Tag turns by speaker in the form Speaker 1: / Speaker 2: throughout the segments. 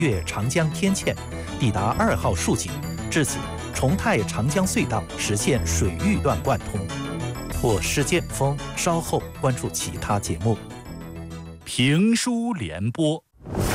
Speaker 1: 越长江天堑，抵达2号竖井，至此重泰长江隧道实现水域段贯通。我是剑锋，稍后关注其他节目。
Speaker 2: 评书联播。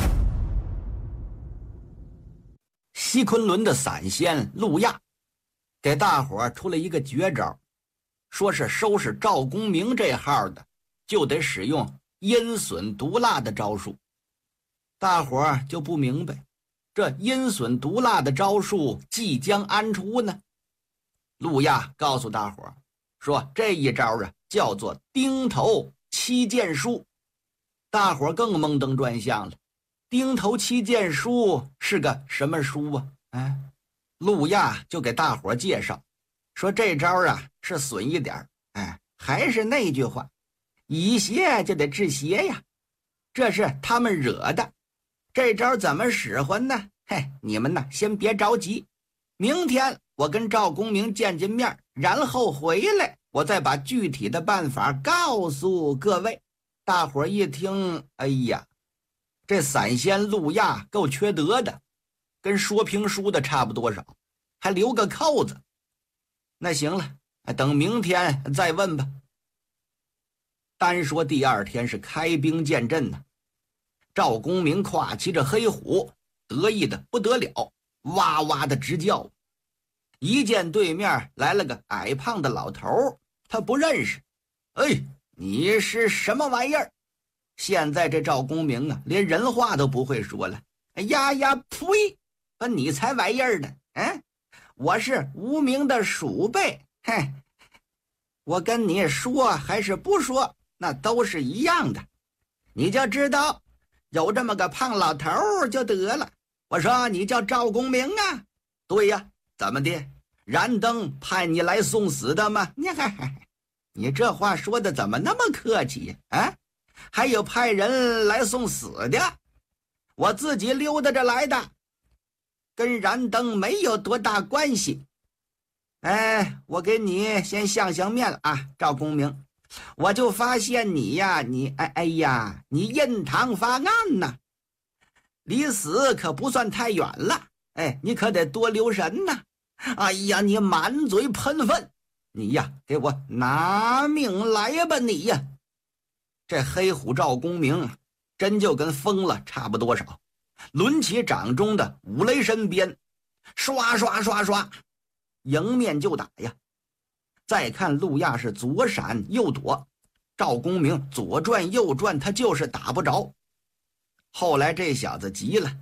Speaker 3: 西昆仑的散仙陆亚给大伙儿出了一个绝招，说是收拾赵公明这号的就得使用阴损毒辣的招数。大伙儿就不明白，这阴损毒辣的招数即将安出呢。陆亚告诉大伙儿说，这一招啊叫做钉头七剑书。大伙儿更懵登转向了，钉头七剑书是个什么书啊？陆亚就给大伙儿介绍说，这招啊是损一点，还是那句话，以邪就得治邪呀，这是他们惹的。这招怎么使唤呢？你们呢先别着急，明天我跟赵公明见面，然后回来我再把具体的办法告诉各位。大伙儿一听，哎呀，这散仙陆亚够缺德的，跟说评书的差不多少，还留个扣子。那行了，等明天再问吧。单说第二天是开兵见阵呢，赵公明跨骑着黑虎，得意的不得了，哇哇的直叫。一见对面来了个矮胖的老头，他不认识。你是什么玩意儿？现在这赵公明啊，连人话都不会说了。呸！你才玩意儿呢！我是无名的鼠辈，我跟你说还是不说，那都是一样的。你就知道有这么个胖老头就得了。我说你叫赵公明啊？对呀，怎么的？燃灯派你来送死的吗？你这话说的怎么那么客气啊？还有派人来送死的？我自己溜达着来的，跟燃灯没有多大关系。我给你先相面啊，赵公明，我就发现你呀，你印堂发暗呐，离死可不算太远了，你可得多留神呐。你满嘴喷粪，你呀给我拿命来吧你呀！这黑虎赵公明真就跟疯了差不多少，抡起掌中的五雷神鞭，刷刷刷刷迎面就打呀。再看陆亚是左闪右躲，赵公明左转右转，他就是打不着。后来这小子急了，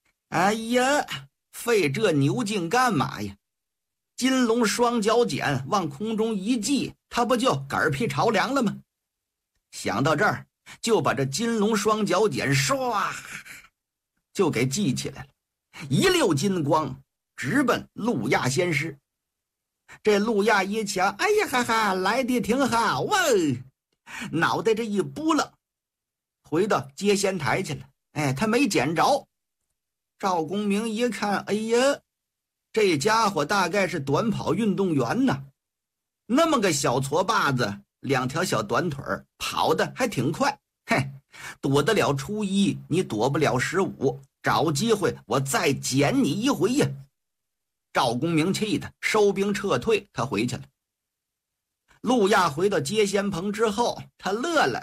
Speaker 3: 费这牛劲干嘛呀？金龙双脚剪往空中一系，他不就嗝屁朝凉了吗？想到这儿，就把这金龙双脚剪唰就给系起来了，一溜金光直奔陆亚仙师。这陆亚一瞧，来的挺好啊，脑袋这一扑棱，回到接仙台去了。他没捡着。赵公明一看，这家伙大概是短跑运动员呢，那么个小矬把子，2条小短腿跑得还挺快。躲得了初一，你躲不了15，找机会我再捡你一回呀！赵公明气的收兵撤退，他回去了。陆亚回到接仙棚之后，他乐了，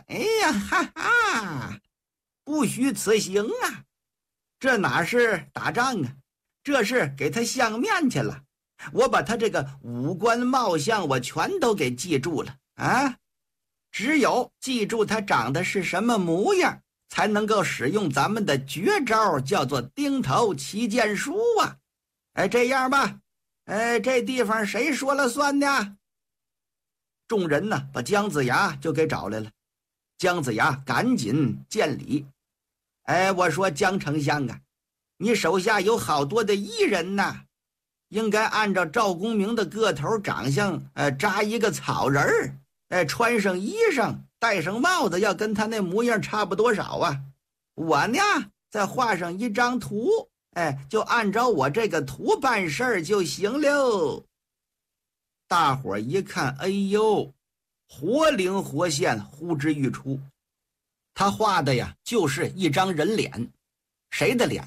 Speaker 3: 不虚此行啊，这哪是打仗啊，这是给他相面去了。我把他这个五官貌相我全都给记住了啊！只有记住他长得是什么模样，才能够使用咱们的绝招，叫做钉头七剑书啊！这样吧，这地方谁说了算呢？众人呢把姜子牙就给找来了。姜子牙赶紧见礼。我说姜丞相啊，你手下有好多的艺人呐，应该按照赵公明的个头长相，扎一个草人儿，穿上衣裳，戴上帽子，要跟他那模样差不多少啊。我呢再画上一张图，就按照我这个图办事儿就行了。大伙儿一看，活灵活现，呼之欲出。他画的呀就是一张人脸。谁的脸呢？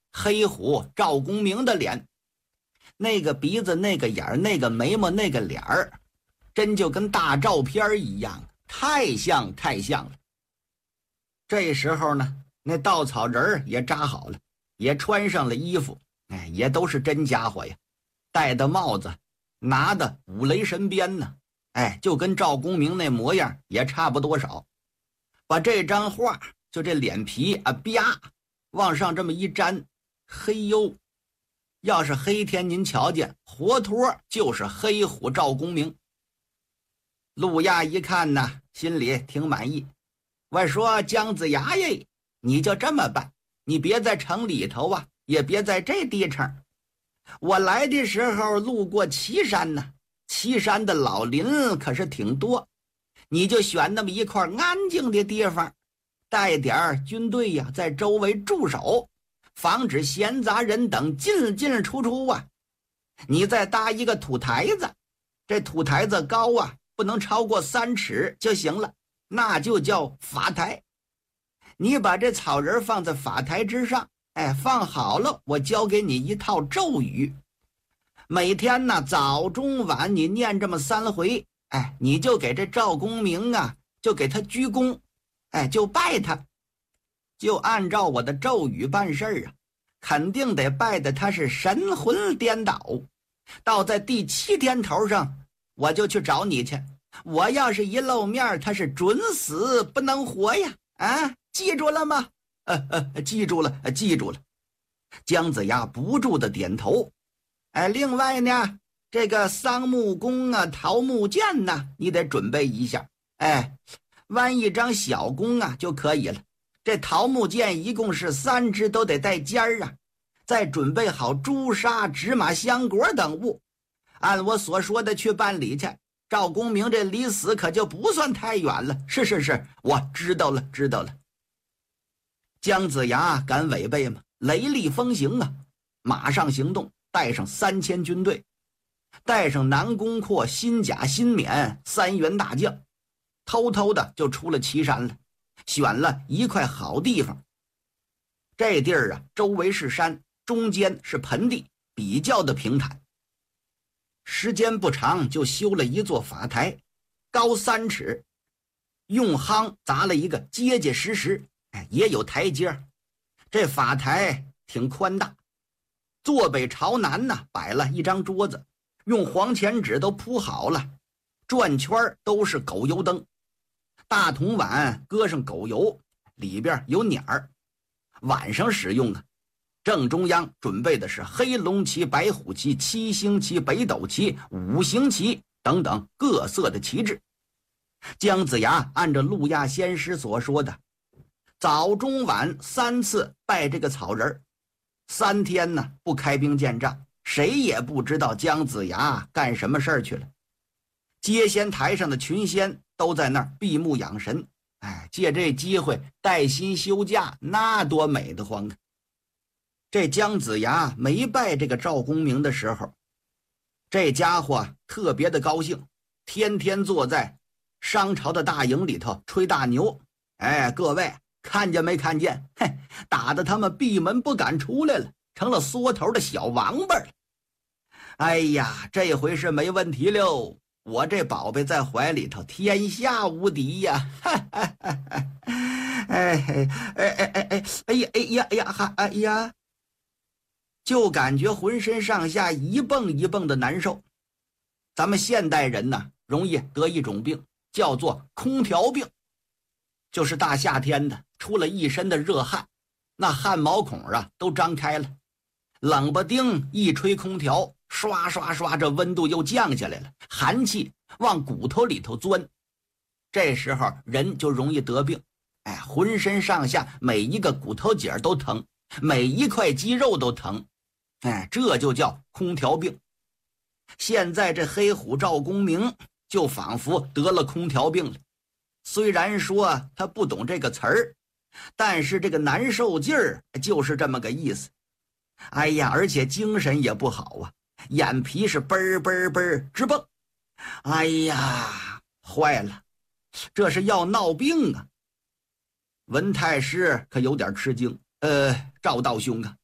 Speaker 3: 黑虎赵公明的脸，那个鼻子，那个眼儿，那个眉毛，那个脸儿，真就跟大照片一样，太像太像了。这时候呢，那稻草人也扎好了，也穿上了衣服，也都是真家伙呀，戴的帽子，拿的五雷神鞭呢，就跟赵公明那模样也差不多少。把这张画，就这脸皮啊，啪往上这么一粘，嘿呦，要是黑天您瞧见，活脱就是黑虎赵公明。陆亚一看呢，心里挺满意。我说姜子牙耶，你就这么办，你别在城里头啊，也别在这地方。我来的时候路过岐山呢，岐山的老林可是挺多，你就选那么一块安静的地方，带点军队呀，在周围驻守，防止闲杂人等进进出出啊。你再搭一个土台子，这土台子高啊，不能超过3尺就行了，那就叫法台。你把这草人放在法台之上，放好了，我教给你一套咒语，每天呢早中晚你念这么3回，你就给这赵公明啊，就给他鞠躬，就拜他，就按照我的咒语办事儿啊，肯定得拜的他是神魂颠倒。到在第7天头上，我就去找你去，我要是一露面，他是准死不能活呀！记住了吗？记住了，记住了。姜子牙不住的点头。另外呢，这个桑木弓啊，桃木剑呢，你得准备一下。弯一张小弓啊就可以了。这桃木剑一共是3支，都得带尖儿啊。再准备好朱砂、芝麻、香果等物，按我所说的去办理去。赵公明这离死可就不算太远了。是，我知道了，知道了。姜子牙敢违背吗？雷厉风行啊，马上行动，带上3000军队，带上南宫阔、新甲、新勉3员大将，偷偷的就出了岐山了，选了一块好地方。这地儿啊，周围是山，中间是盆地，比较的平坦。时间不长，就修了一座法台，高3尺，用夯砸了一个结结实实，也有台阶。这法台挺宽大，坐北朝南呢，摆了一张桌子，用黄钱纸都铺好了，转圈都是狗油灯，大铜碗搁上狗油，里边有鸟儿，晚上使用啊。正中央准备的是黑龙旗、白虎旗、7星旗、北斗旗、5星旗等等各色的旗帜。姜子牙按照陆亚先师所说的，早中晚3次拜这个草人，3天呢不开兵见仗，谁也不知道姜子牙干什么事儿去了。接仙台上的群仙都在那儿闭目养神，借这机会带薪休假，那多美得慌啊！这姜子牙没拜这个赵公明的时候，这家伙特别的高兴，天天坐在商朝的大营里头吹大牛。各位看见没看见？打得他们闭门不敢出来了，成了缩头的小王八了。这回是没问题喽，我这宝贝在怀里头，天下无敌呀！就感觉浑身上下一蹦一蹦的难受。咱们现代人呢，容易得一种病，叫做空调病，就是大夏天的出了一身的热汗，那汗毛孔啊都张开了，冷不丁一吹空调，刷刷刷，这温度又降下来了，寒气往骨头里头钻，这时候人就容易得病。浑身上下每一个骨头节都疼，每一块肌肉都疼，这就叫空调病。现在这黑虎赵公明就仿佛得了空调病了，虽然说他不懂这个词儿，但是这个难受劲儿就是这么个意思。而且精神也不好啊，眼皮是嘣嘣嘣直蹦。坏了，这是要闹病啊！文太师可有点吃惊，赵道兄啊，